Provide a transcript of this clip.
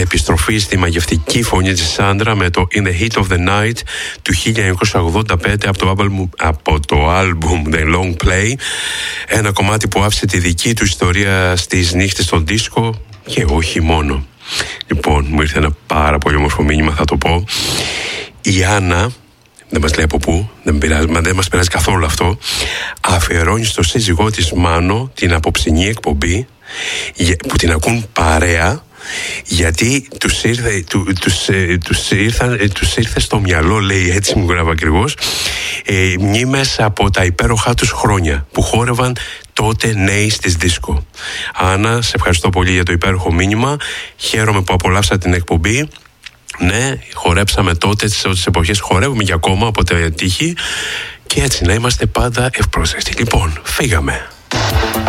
επιστροφή στη μαγευτική φωνή της Σάντρα με το In the Heat of the Night του 1985 από το άλμπουμ The Long Play, ένα κομμάτι που άφησε τη δική του ιστορία στις νύχτες στον δίσκο και όχι μόνο. Λοιπόν, μου ήρθε ένα πάρα πολύ όμορφο μήνυμα, θα το πω. Η Άννα, δεν μας λέει από πού, δεν μας πειράζει καθόλου αυτό, αφιερώνει στο σύζυγό της Μάνο την απόψινή εκπομπή που την ακούν παρέα, γιατί τους ήρθε στο μυαλό, λέει, έτσι μου γράφει ακριβώς, μνήμες από τα υπέροχά τους χρόνια που χόρευαν τότε νέοι στις δίσκο. Άννα, σε ευχαριστώ πολύ για το υπέροχο μήνυμα. Χαίρομαι που απολαύσα την εκπομπή. Ναι, χορέψαμε τότε τις εποχές, χορεύουμε και ακόμα, οπότε τύχη. Και έτσι να είμαστε πάντα ευπρόσδεκτοι. Λοιπόν, φύγαμε.